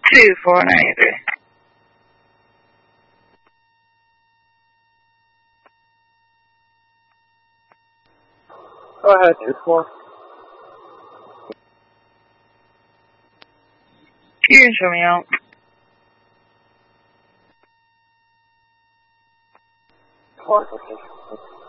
2493. Go ahead, 24. You can show me out. Of course, okay.